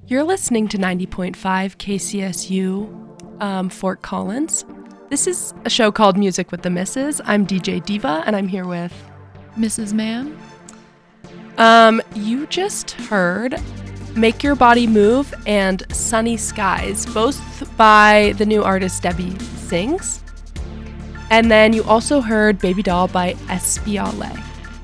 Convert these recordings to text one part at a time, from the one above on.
You're listening to 90.5 KCSU, Fort Collins. This is a show called Music with the Misses. I'm DJ Diva, and I'm here with Mrs. Ma'am. You just heard Make Your Body Move and Sunny Skies, both by the new artist Debbie Sings. And then you also heard Baby Doll by Espiale.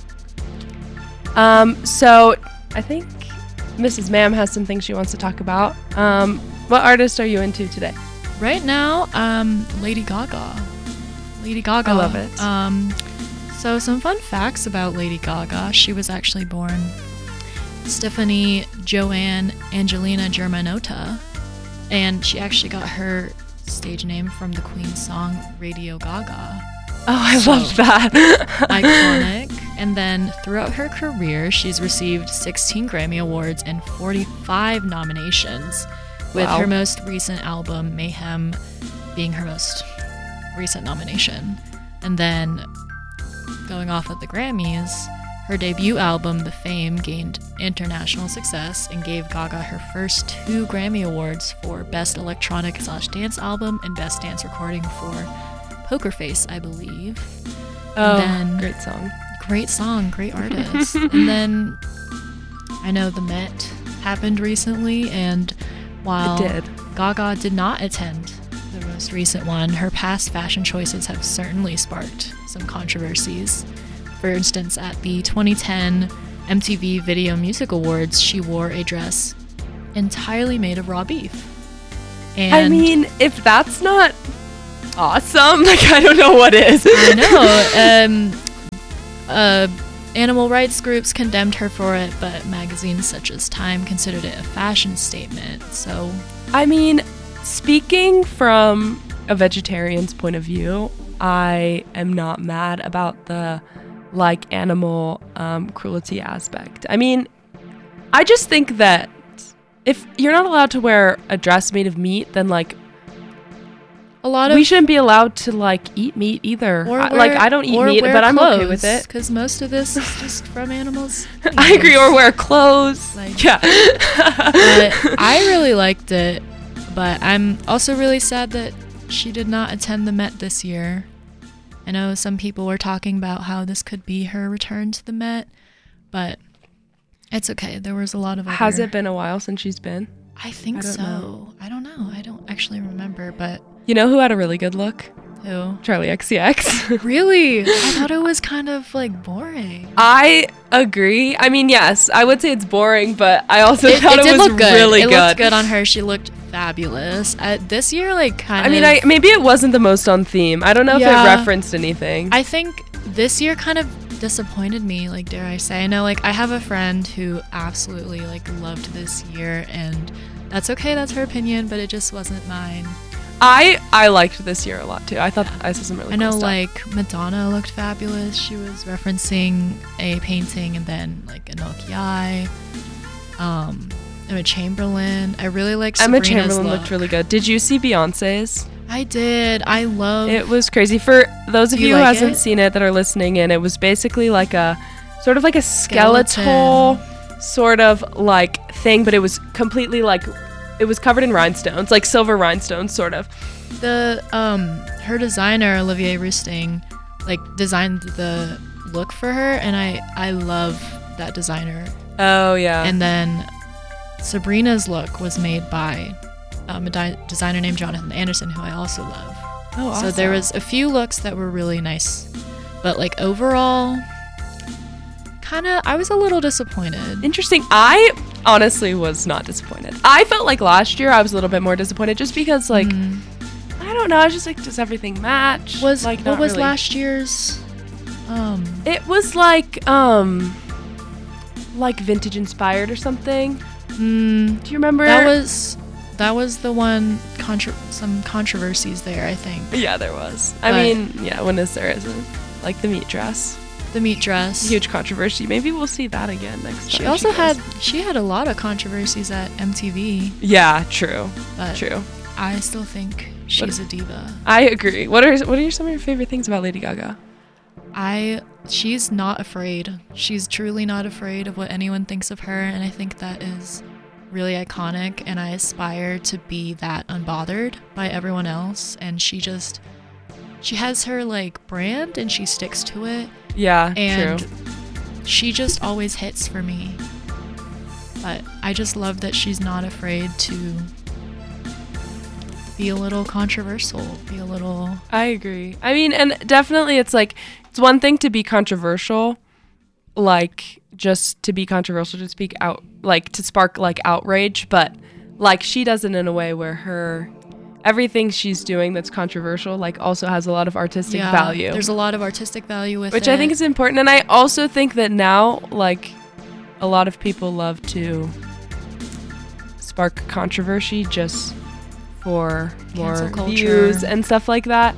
So I think Mrs. Ma'am has some things she wants to talk about. What artist are you into today? Right now, Lady Gaga. Lady Gaga. I love it. So some fun facts about Lady Gaga. She was actually born Stephanie Joanne Angelina Germanotta, and she actually got her stage name from the Queen's song Radio Gaga. Oh, I love that. Iconic. And then throughout her career, she's received 16 Grammy Awards and 45 nominations, with her most recent album, Mayhem, being her most recent nomination. And then going off of the Grammys, her debut album, The Fame, gained international success and gave Gaga her first 2 Grammy Awards for Best Electronic/Dance Album and Best Dance Recording for Poker Face, I believe. Oh, then, great song. Great song, great artist. And then I know the Met happened recently, and while Gaga did not attend the most recent one, her past fashion choices have certainly sparked some controversies. For instance, at the 2010 MTV Video Music Awards, she wore a dress entirely made of raw beef. And I mean, if that's not awesome, like, I don't know what is. I know. Animal rights groups condemned her for it, but magazines such as Time considered it a fashion statement. So, I mean, speaking from a vegetarian's point of view, I am not mad about the animal cruelty aspect. I mean, I just think that if you're not allowed to wear a dress made of meat, then we shouldn't be allowed to eat meat either. I don't eat meat, but I'm okay with it because most of this is just from animals. I agree. Or wear clothes. Yeah. But I really liked it, but I'm also really sad that she did not attend the Met this year. I know some people were talking about how this could be her return to the Met, but it's okay. There was a lot of other... Has it been a while since she's been? I think so. I don't know. I don't actually remember, but... You know who had a really good look? Who? Charlie XCX. Really? I thought it was kind of boring. I agree. I mean, yes, I would say it's boring, but I also thought it was really good. It looked good on her. She looked fabulous. This year, maybe it wasn't the most on theme. I don't know if it referenced anything. I think this year kind of disappointed me, dare I say. I know, I have a friend who absolutely, loved this year, and that's okay. That's her opinion, but it just wasn't mine. I liked this year a lot too. I thought I saw some really cool stuff. I know, Madonna looked fabulous. She was referencing a painting, and then Anoki Eye, Emma Chamberlain. I really like Sabrina's Emma Chamberlain look. looked really good. Did you see Beyonce's? I did. I love it. Was crazy. For those of you who hasn't seen it that are listening in, it was basically a sort of a skeletal sort of thing, but it was completely it was covered in rhinestones, silver rhinestones, sort of. The her designer Olivier Rousteing designed the look for her, and I love that designer. Oh yeah. And then Sabrina's look was made by a designer named Jonathan Anderson, who I also love. Oh, awesome. So there was a few looks that were really nice, but overall, I was a little disappointed. Interesting. I honestly was not disappointed. I felt last year I was a little bit more disappointed just because I don't know, I was just does everything match? What was last year's? It was vintage inspired or something. Do you remember? That was the one, some controversies there, I think. Yeah, there was. I mean, yeah, when is there isn't? The meat dress. The meat dress. Huge controversy. Maybe we'll see that again next time. She had a lot of controversies at MTV. Yeah, true. But true. I still think she's a diva. I agree. What are some of your favorite things about Lady Gaga? She's not afraid. She's truly not afraid of what anyone thinks of her, and I think that is really iconic, and I aspire to be that unbothered by everyone else. And she has her like brand and she sticks to it. Yeah, and true. She just always hits for me. But I just love that she's not afraid to be a little controversial, be a little... I agree. I mean, and definitely it's like, it's one thing to be controversial, like just to be controversial, to speak out, like to spark like outrage, but like she does it in a way where everything she's doing that's controversial like also has a lot of artistic value. There's a lot of artistic value with which it. I think is important. And I also think that now like a lot of people love to spark controversy just for more views and stuff like that.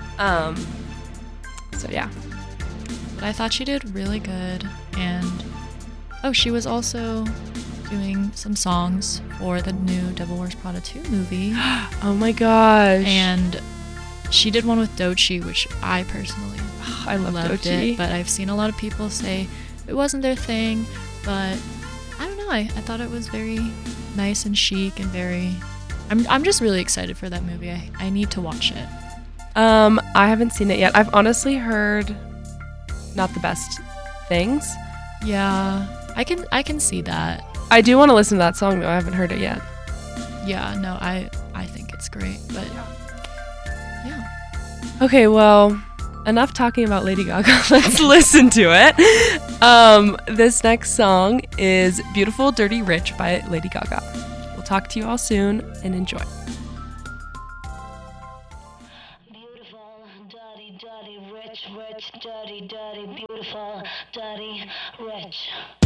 So yeah. But I thought she did really good. And she was also doing some songs for the new Devil Wears Prada 2 movie. Oh my gosh. And she did one with Doechii, which I personally I loved Doechii. it, but I've seen a lot of people say it wasn't their thing. But I don't know, I thought it was very nice and chic and very... I'm just really excited for that movie. I need to watch it. I haven't seen it yet. I've honestly heard not the best things. Yeah, I can see that. I do want to listen to that song though. I haven't heard it yet. Yeah, no, I think it's great, but yeah. Okay, well, enough talking about Lady Gaga. Let's listen to it. This next song is Beautiful, Dirty, Rich by Lady Gaga. We'll talk to you all soon and enjoy. Beautiful, dirty, dirty, rich, rich, dirty, dirty, beautiful, dirty, rich.